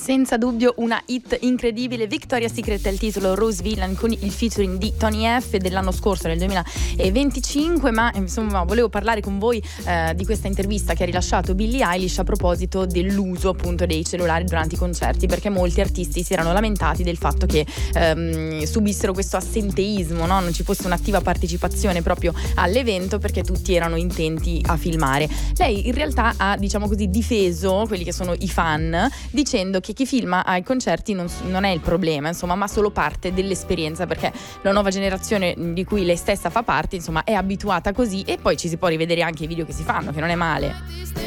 Senza dubbio una hit incredibile. Victoria's Secret è il titolo, Rose Villain con il featuring di Tony F dell'anno scorso, nel 2025. Ma insomma volevo parlare con voi di questa intervista che ha rilasciato Billie Eilish a proposito dell'uso appunto dei cellulari durante i concerti, perché molti artisti si erano lamentati del fatto che subissero questo assenteismo, no? Non ci fosse un'attiva partecipazione proprio all'evento perché tutti erano intenti a filmare. Lei in realtà ha, diciamo così, difeso quelli che sono i fan, dicendo che chi filma ai concerti non è il problema, insomma, ma solo parte dell'esperienza, perché la nuova generazione di cui lei stessa fa parte, insomma, è abituata così, e poi ci si può rivedere anche i video che si fanno, che non è male.